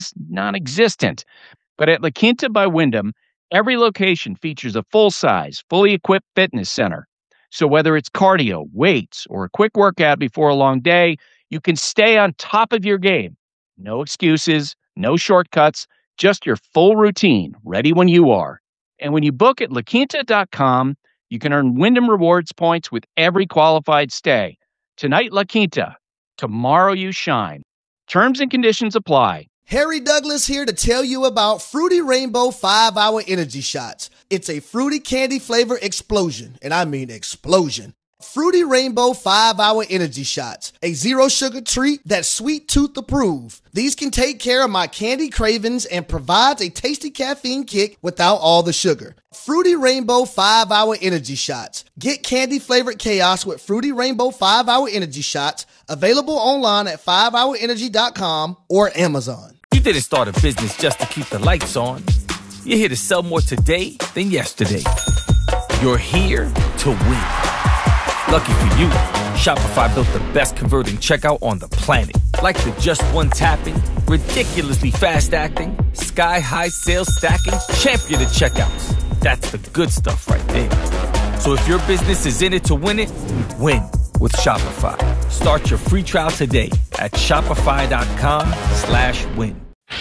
non-existent. But at La Quinta by Wyndham, every location features a full-size, fully equipped fitness center. So whether it's cardio, weights, or a quick workout before a long day, you can stay on top of your game. No excuses, no shortcuts, just your full routine, ready when you are. And when you book at LaQuinta.com, you can earn Wyndham Rewards points with every qualified stay. Tonight, La Quinta. Tomorrow, you shine. Terms and conditions apply. Harry Douglas here to tell you about Fruity Rainbow 5-Hour Energy Shots. It's a fruity candy flavor explosion, and I mean explosion. Fruity Rainbow 5-Hour Energy Shots, a zero-sugar treat that's sweet tooth approved. These can take care of my candy cravings and provides a tasty caffeine kick without all the sugar. Fruity Rainbow 5-Hour Energy Shots. Get candy-flavored chaos with Fruity Rainbow 5-Hour Energy Shots, available online at 5hourenergy.com or Amazon. You didn't start a business just to keep the lights on. You're here to sell more today than yesterday. You're here to win. Lucky for you, Shopify built the best converting checkout on the planet. Like the just one tapping, ridiculously fast acting, sky-high sales stacking, champion of checkouts. That's the good stuff right there. So if your business is in it to win it, win with Shopify. Start your free trial today at shopify.com/win.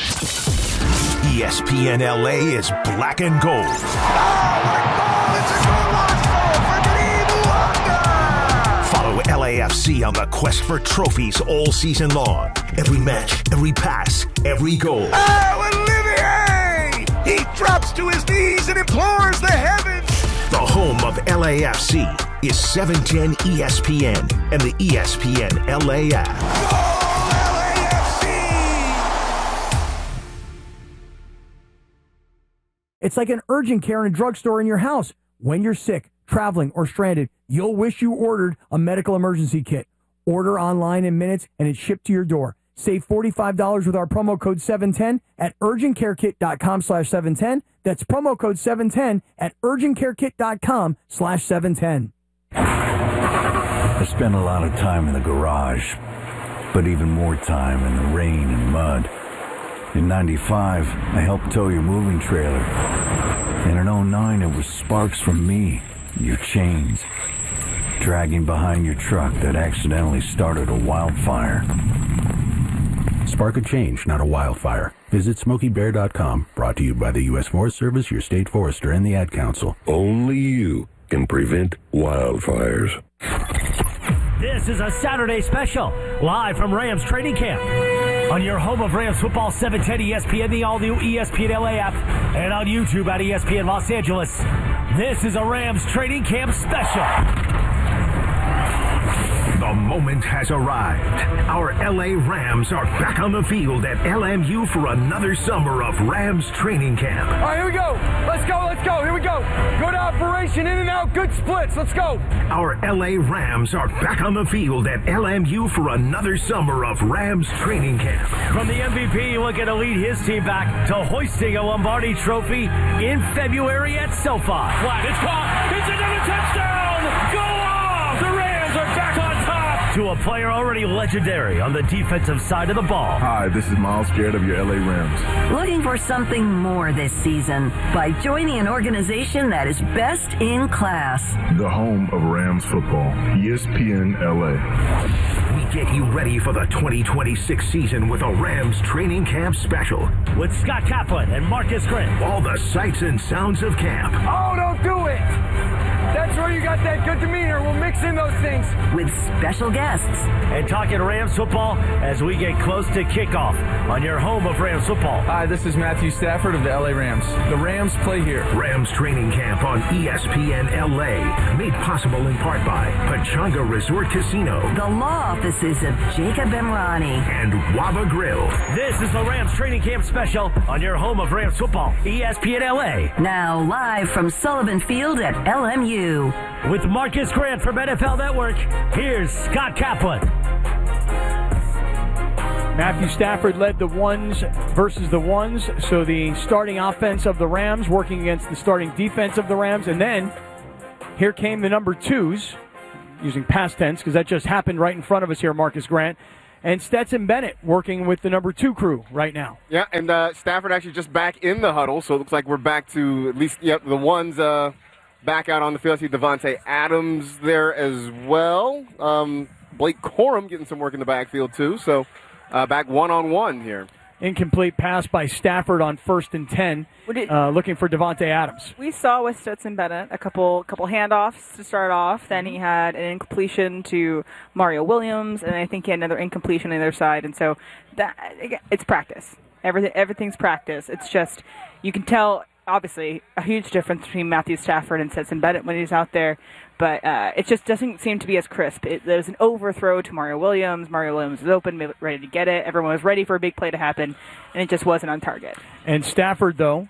ESPN LA is black and gold. Oh, my God, it's a good one. Follow LAFC on the quest for trophies all season long. Every match, every pass, every goal. Oh, Olivier! He drops to his knees and implores the heavens. The home of LAFC is 710 ESPN and the ESPN LA app. It's like an urgent care in a drugstore in your house. When you're sick, traveling, or stranded, you'll wish you ordered a medical emergency kit. Order online in minutes and it's shipped to your door. Save $45 with our promo code 710 at urgentcarekit.com/710. That's promo code 710 at urgentcarekit.com/710. I spent a lot of time in the garage, but even more time in the rain and mud. In 95, I helped tow your moving trailer. And in 09, it was sparks from me, your chains, dragging behind your truck that accidentally started a wildfire. Spark a change, not a wildfire. Visit SmokeyBear.com. Brought to you by the U.S. Forest Service, your state forester, and the Ad Council. Only you can prevent wildfires. This is a Saturday special, live from Rams training camp. On your home of Rams football, 710 ESPN, the all-new ESPN LA app, and on YouTube at ESPN Los Angeles. This is a Rams training camp special. The moment has arrived. Our LA Rams are back on the field at LMU for another summer of Rams training camp. All right, here we go. Let's go. Here we go. Good operation, in and out, good splits. Let's go. Our LA Rams are back on the field at LMU for another summer of Rams training camp. From the MVP looking to lead his team back to hoisting a Lombardi trophy in February at SoFi. Flat, it's caught. It's another touchdown. Go off. The Rams are back on top. To a player already legendary on the defensive side of the ball. Hi, this is Miles Garrett of your LA Rams. Looking for something more this season by joining an organization that is best in class. The home of Rams football, ESPN LA. We get you ready for the 2026 season with a Rams training camp special. With Scott Kaplan and Marcus Grant. All the sights and sounds of camp. Oh, don't do it. That's where you got that good demeanor. We'll mix in those things. With special guests. And talking Rams football as we get close to kickoff on your home of Rams football. Hi, this is Matthew Stafford of the LA Rams. The Rams play here. Rams training camp on ESPN LA. Made possible in part by Pachanga Resort Casino. The law offices of Jacob Emrani. And Waba Grill. This is the Rams training camp special on your home of Rams football, ESPN LA. Now live from Sullivan Field at LMU. With Marcus Grant from NFL Network, here's Scott Kaplan. Matthew Stafford led the ones versus the ones, so the starting offense of the Rams working against the starting defense of the Rams, and then here came the number twos, using past tense because that just happened right in front of us here, Marcus Grant. And Stetson Bennett working with the number 2 crew right now. Yeah, and Stafford actually just back in the huddle, so it looks like we're back to at least the ones back out on the field. I see Davante Adams there as well. Blake Corum getting some work in the backfield too, so back one-on-one here. Incomplete pass by Stafford on 1st and 10, looking for Davante Adams. We saw with Stetson Bennett a couple handoffs to start off. Then he had an incompletion to Mario Williams, and I think he had another incompletion on the other side. And so it's practice. Everything's practice. It's just you can tell, obviously, a huge difference between Matthew Stafford and Stetson Bennett when he's out there. But it just doesn't seem to be as crisp. There was an overthrow to Mario Williams. Mario Williams was open, ready to get it. Everyone was ready for a big play to happen, and it just wasn't on target. And Stafford, though,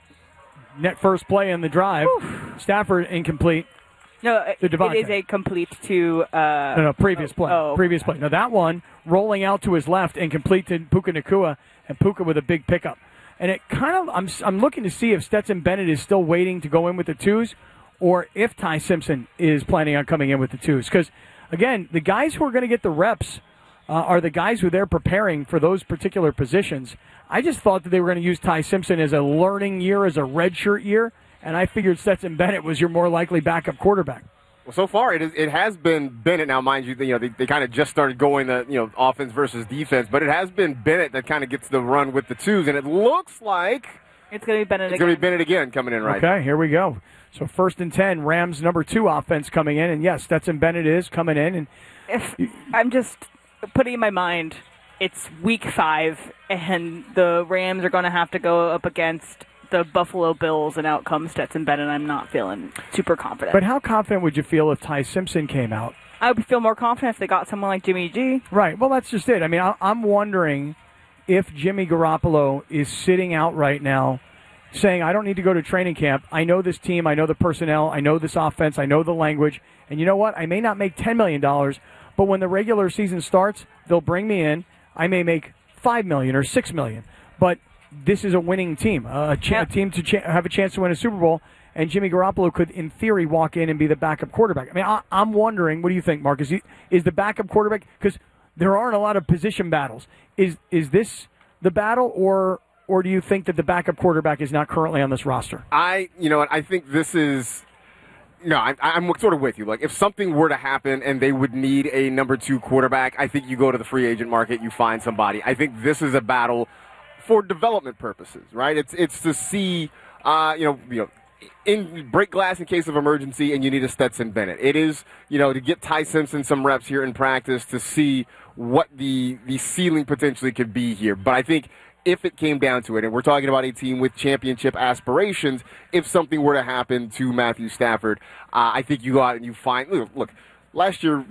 net first play on the drive. Whew. Stafford incomplete. No, it is a complete to... previous play. Previous play. Now, that one, rolling out to his left and complete to Puka Nacua, and Puka with a big pickup. And it kind of, I'm looking to see if Stetson Bennett is still waiting to go in with the 2s, or if Ty Simpson is planning on coming in with the 2s. Because, again, the guys who are going to get the reps are the guys who they're preparing for those particular positions. I just thought that they were going to use Ty Simpson as a learning year, as a redshirt year, and I figured Stetson Bennett was your more likely backup quarterback. Well, so far it has been Bennett. Now, mind you, they kind of just started going the offense versus defense, but it has been Bennett that kind of gets the run with the 2s, and it looks like it's going to be Bennett again. It's going to be Bennett again coming in right. Okay, here we go. So 1st and 10, Rams number 2 offense coming in, and yes, Stetson Bennett is coming in. And if I'm just putting in my mind, it's week 5, and the Rams are going to have to go up against the Buffalo Bills, and out comes Stetson Bennett. I'm not feeling super confident. But how confident would you feel if Ty Simpson came out? I would feel more confident if they got someone like Jimmy G. Right. Well, that's just it. I mean, I'm wondering if Jimmy Garoppolo is sitting out right now saying, I don't need to go to training camp. I know this team. I know the personnel. I know this offense. I know the language. And you know what? I may not make $10 million, but when the regular season starts, they'll bring me in. I may make $5 million or $6 million. But this is a winning team, a team to have a chance to win a Super Bowl. And Jimmy Garoppolo could, in theory, walk in and be the backup quarterback. I mean, I'm wondering, what do you think, Mark? Is the backup quarterback, because there aren't a lot of position battles, is this the battle, or do you think that the backup quarterback is not currently on this roster? I think this is... No, I'm sort of with you. Like, if something were to happen and they would need a number 2 quarterback, I think you go to the free agent market, you find somebody. I think this is a battle for development purposes, right? It's to see, in break glass in case of emergency, and you need a Stetson Bennett. It is, to get Ty Simpson some reps here in practice to see what the ceiling potentially could be here. But I think if it came down to it, and we're talking about a team with championship aspirations, if something were to happen to Matthew Stafford, I think you go out and you find, look, last year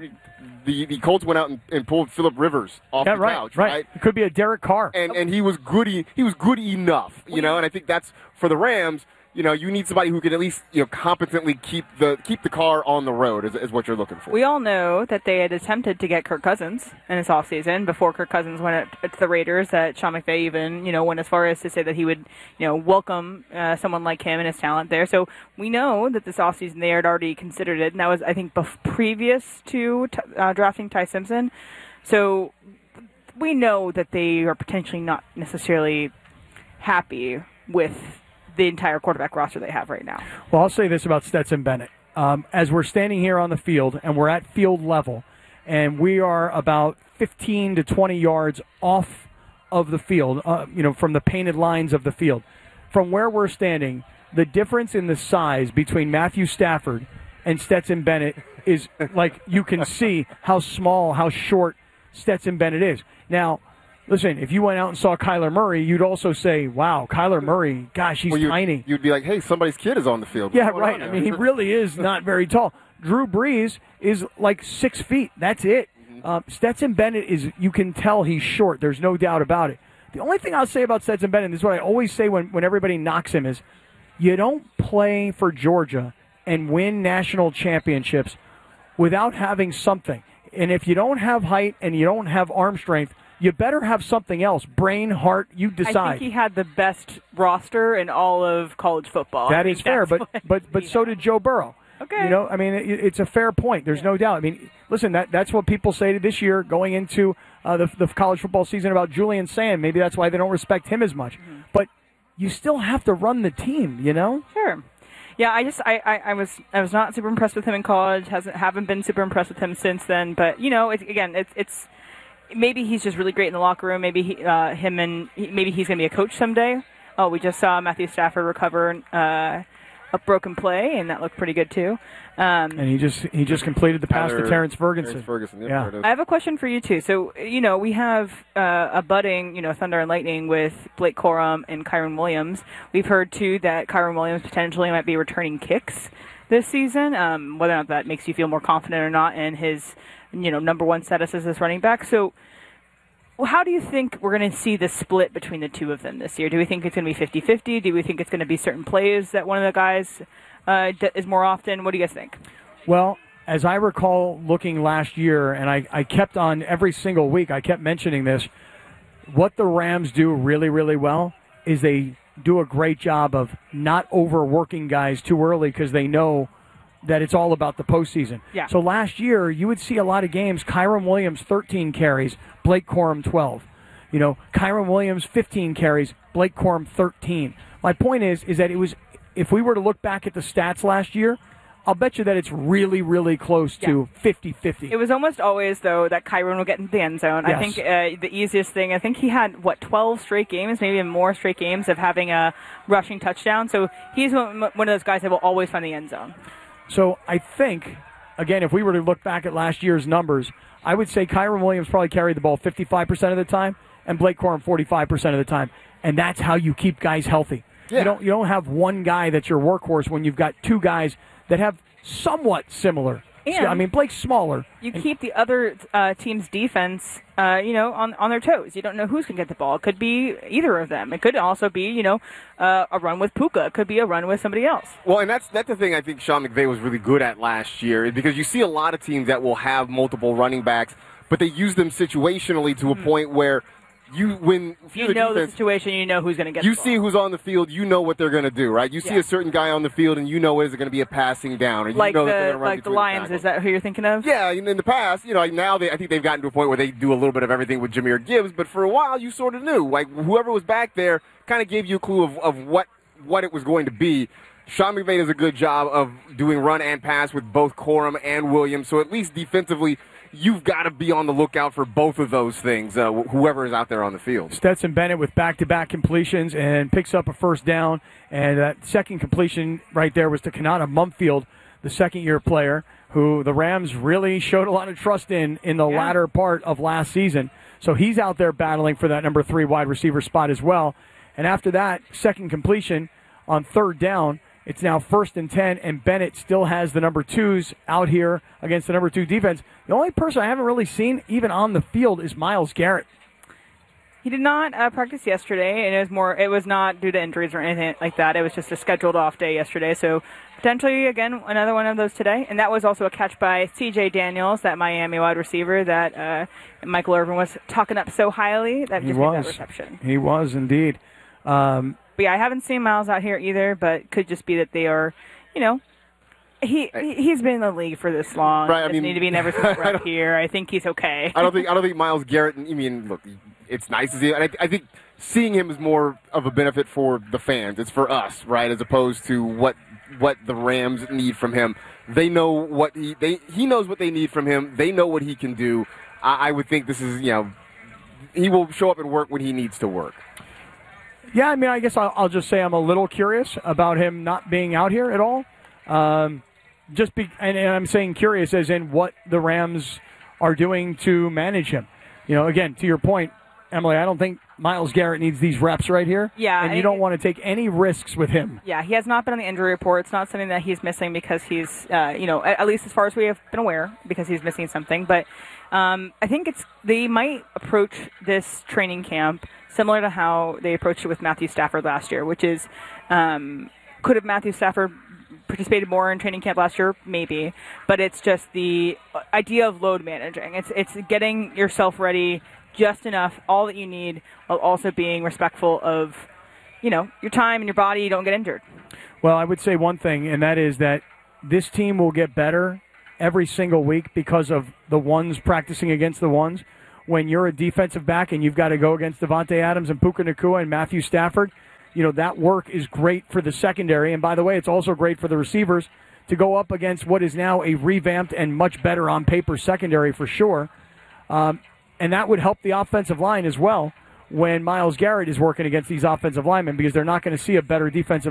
the Colts went out and pulled Phillip Rivers off the couch, right? It could be a Derek Carr. And he was good enough, and I think that's for the Rams. You need somebody who can at least, competently keep the car on the road is what you're looking for. We all know that they had attempted to get Kirk Cousins in this offseason before Kirk Cousins went to the Raiders, that Sean McVay even, went as far as to say that he would, welcome someone like him and his talent there. So we know that this offseason they had already considered it, and that was, I think, previous to drafting Ty Simpson. So we know that they are potentially not necessarily happy with the entire quarterback roster they have right now. Well, I'll say this about Stetson Bennett. As we're standing here on the field, and we're at field level, and we are about 15 to 20 yards off of the field, from the painted lines of the field. From where we're standing, the difference in the size between Matthew Stafford and Stetson Bennett is like you can see how small, how short Stetson Bennett is. Now, listen, if you went out and saw Kyler Murray, you'd also say, wow, Kyler Murray, gosh, he's tiny. You'd be like, hey, somebody's kid is on the field. Yeah, right. I mean, he really is not very tall. Drew Brees is like 6 feet. That's it. Stetson Bennett is, you can tell he's short. There's no doubt about it. The only thing I'll say about Stetson Bennett, and this is what I always say when everybody knocks him, is you don't play for Georgia and win national championships without having something. And if you don't have height and you don't have arm strength, you better have something else. Brain, heart, you decide. I think he had the best roster in all of college football. That is fair, but so did Joe Burrow. Okay. I mean, it's a fair point. There's no doubt. I mean, listen, that's what people say to this year going into the college football season about Julian Sand. Maybe that's why they don't respect him as much. Mm-hmm. But you still have to run the team, you know? Sure. Yeah, I was not super impressed with him in college. Haven't been super impressed with him since then. But it's maybe he's just really great in the locker room. Maybe maybe he's going to be a coach someday. Oh, we just saw Matthew Stafford recover a broken play, and that looked pretty good too. And he just completed the pass to Terrence Ferguson. Yeah. I have a question for you too. So we have a budding Thunder and Lightning with Blake Corum and Kyron Williams. We've heard too that Kyron Williams potentially might be returning kicks this season. Whether or not that makes you feel more confident or not in his number one status as this running back. So how do you think we're going to see the split between the two of them this year? Do we think it's going to be 50-50? Do we think it's going to be certain plays that one of the guys is more often? What do you guys think? Well, as I recall looking last year, and I kept on every single week, I kept mentioning this, what the Rams do really, really well is they do a great job of not overworking guys too early because they know that it's all about the postseason. Yeah. So last year, you would see a lot of games, Kyron Williams, 13 carries, Blake Corum, 12. Kyron Williams, 15 carries, Blake Corum, 13. My point is that it was, if we were to look back at the stats last year, I'll bet you that it's really, really close to 50-50. It was almost always, though, that Kyron would get into the end zone. Yes. I think the easiest thing, I think he had, 12 straight games, maybe even more straight games of having a rushing touchdown. So he's one of those guys that will always find the end zone. So I think, again, if we were to look back at last year's numbers, I would say Kyron Williams probably carried the ball 55% of the time and Blake Corum 45% of the time. And that's how you keep guys healthy. Yeah. You don't have one guy that's your workhorse when you've got two guys that have somewhat similar. And Blake's smaller. You keep the other team's defense, on their toes. You don't know who's going to get the ball. It could be either of them. It could also be, a run with Puka. It could be a run with somebody else. Well, and that's the thing I think Sean McVay was really good at last year, is because you see a lot of teams that will have multiple running backs, but they use them situationally to a point where the situation, you know who's going to get you the ball. see who's on the field, you know what they're going to do, right? You see a certain guy on the field, and you know is it going to be a passing down, or you know that they're going to run the Lions. Is that who you're thinking of? Yeah, in the past, now I think they've gotten to a point where they do a little bit of everything with Jahmyr Gibbs, but for a while you sort of knew, like whoever was back there kind of gave you a clue of what it was going to be. Sean McVay does a good job of doing run and pass with both Corum and Williams, so at least defensively, you've got to be on the lookout for both of those things, whoever is out there on the field. Stetson Bennett with back-to-back completions and picks up a first down. And that second completion right there was to Kanata Mumfield, the second-year player, who the Rams really showed a lot of trust in the latter part of last season. So he's out there battling for that number 3 wide receiver spot as well. And after that second completion on third down, it's now 1st and 10, and Bennett still has the number 2s out here against the number 2 defense. The only person I haven't really seen even on the field is Myles Garrett. He did not practice yesterday, and it was not due to injuries or anything like that. It was just a scheduled off day yesterday. So potentially, again, another one of those today. And that was also a catch by C.J. Daniels, that Miami wide receiver that Michael Irvin was talking up so highly. That just made that reception. He was indeed. But yeah, I haven't seen Myles out here either, but it could just be that they are, he's been in the league for this long. Right, Doesn't need to be in every single rep here. I think he's okay. I don't think Myles Garrett. Look, it's nice to see. And I think seeing him is more of a benefit for the fans. It's for us, right, as opposed to what the Rams need from him. They know what he knows what they need from him. They know what he can do. I would think this is he will show up and work when he needs to work. Yeah, I guess I'll just say I'm a little curious about him not being out here at all. And I'm saying curious as in what the Rams are doing to manage him. Again, to your point, Emily, I don't think Myles Garrett needs these reps right here. Yeah. And you don't want to take any risks with him. Yeah, he has not been on the injury report. It's not something that he's missing because he's, at least as far as we have been aware, because he's missing something. But I think they might approach this training camp similar to how they approached it with Matthew Stafford last year, which is could have Matthew Stafford participated more in training camp last year? Maybe. But it's just the idea of load managing. It's getting yourself ready just enough, all that you need, while also being respectful of, your time and your body. You don't get injured. Well, I would say one thing, and that is that this team will get better every single week because of the ones practicing against the ones. when you're a defensive back and you've got to go against Devontae Adams and Puka Nacua and Matthew Stafford. That work is great for the secondary. And by the way, it's also great for the receivers to go up against what is now a revamped and much better on paper secondary for sure. And that would help the offensive line as well when Myles Garrett is working against these offensive linemen, because they're not going to see a better defensive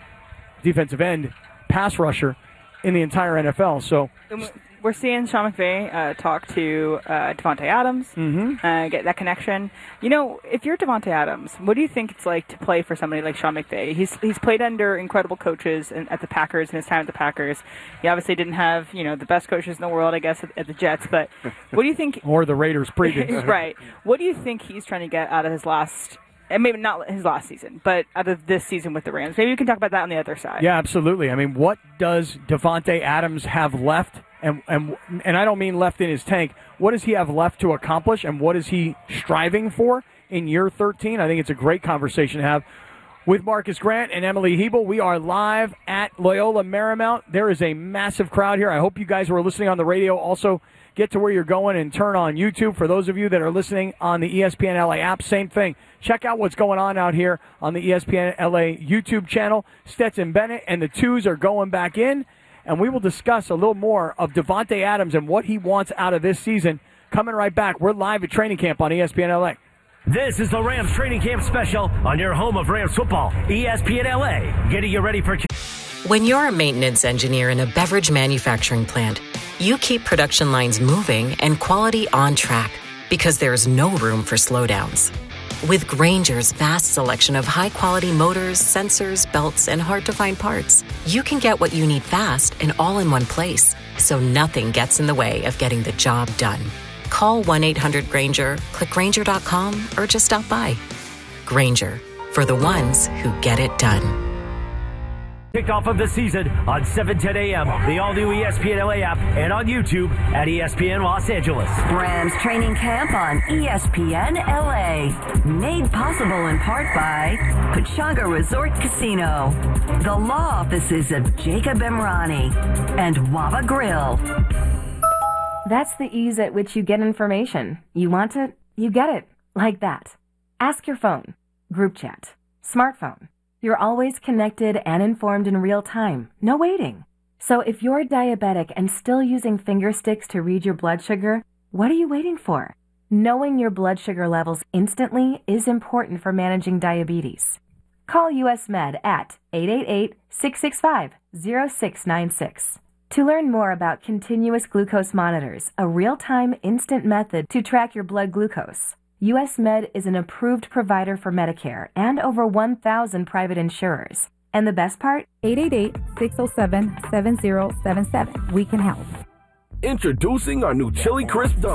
end, pass rusher in the entire NFL. So we're seeing Sean McVay talk to Devontae Adams, get that connection. If you're Devontae Adams, what do you think it's like to play for somebody like Sean McVay? He's played under incredible coaches at the Packers in his time at the Packers. He obviously didn't have the best coaches in the world, I guess, at the Jets. But what do you think? Or the Raiders previous. Right. What do you think he's trying to get out of his last? And maybe not his last season, but out of this season with the Rams. Maybe you can talk about that on the other side. Yeah, absolutely. I mean, what does Devontae Adams have left? And I don't mean left in his tank. What does he have left to accomplish, and what is he striving for in year 13? I think it's a great conversation to have with Marcus Grant and Emily Hebel. We are live at Loyola Marymount. There is a massive crowd here. I hope you guys who are listening on the radio also get to where you're going and turn on YouTube. For those of you that are listening on the ESPN LA app, same thing. Check out what's going on out here on the ESPN LA YouTube channel. Stetson Bennett and the Twos are going back in, and we will discuss a little more of Devontae Adams and what he wants out of this season. Coming right back. We're live at training camp on ESPN LA. This is the Rams Training Camp Special on your home of Rams football, ESPN LA. Getting you ready for... When you're a maintenance engineer in a beverage manufacturing plant, you keep production lines moving and quality on track because there's no room for slowdowns. With Grainger's vast selection of high-quality motors, sensors, belts, and hard-to-find parts, you can get what you need fast and all in one place, so nothing gets in the way of getting the job done. Call 1-800-GRAINGER, click Grainger.com, or just stop by. Grainger, for the ones who get it done. Kickoff of the season on 7:10 a.m., the all-new ESPN LA app, and on YouTube at ESPN Los Angeles. Rams Training Camp on ESPN LA. Made possible in part by Pechanga Resort Casino, the law offices of Jacob Emrani, and Wava Grill. That's the ease at which you get information. You want it, you get it. Like that. Ask your phone. Group chat. Smartphone. You're always connected and informed in real time. No waiting. So if you're diabetic and still using finger sticks to read your blood sugar, what are you waiting for? Knowing your blood sugar levels instantly is important for managing diabetes. Call US Med at 888-665-0696. To learn more about continuous glucose monitors, a real-time instant method to track your blood glucose, US Med is an approved provider for Medicare and over 1,000 private insurers. And the best part? 888-607-7077. We can help. Introducing our new Chili Crisp